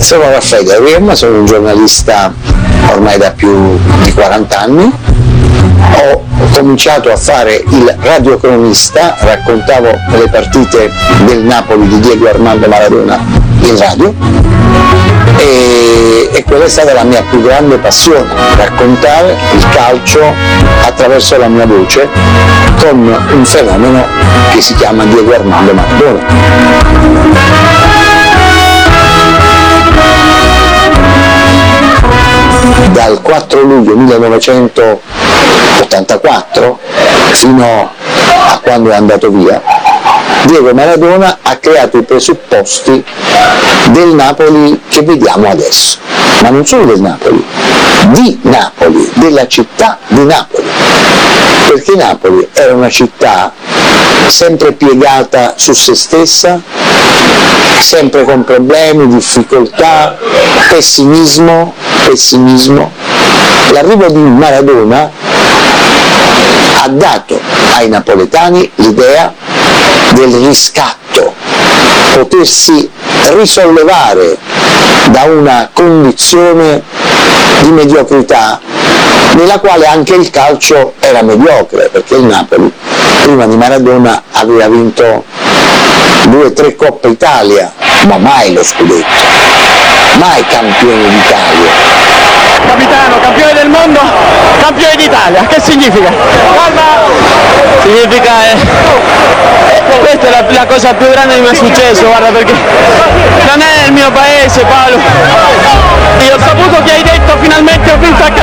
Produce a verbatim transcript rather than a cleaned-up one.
Sono Raffaele Riem, sono un giornalista ormai da più di quaranta anni. Ho cominciato a fare il radiocronista, raccontavo le partite del Napoli di Diego Armando Maradona in radio e, e quella è stata la mia più grande passione, raccontare il calcio attraverso la mia voce con un fenomeno che si chiama Diego Armando Maradona. Dal quattro luglio millenovecentottantaquattro fino a quando è andato via, Diego Maradona ha creato i presupposti del Napoli che vediamo adesso, ma non solo del Napoli, di Napoli, della città di Napoli, perché Napoli era una città sempre piegata su se stessa, sempre con problemi, difficoltà, pessimismo, pessimismo. L'arrivo di Maradona ha dato ai napoletani l'idea del riscatto, potersi risollevare da una condizione di mediocrità nella quale anche il calcio era mediocre, perché il Napoli prima di Maradona aveva vinto due o tre Coppe Italia, ma mai lo scudetto, mai campione d'Italia. Capitano, campione del mondo, campione d'Italia, che significa? Guarda! Significa, eh, eh, questa è la, la cosa più grande che mi è successo, guarda, perché non è il mio paese, Paolo. Io ho saputo che hai detto finalmente ho vinto a casa.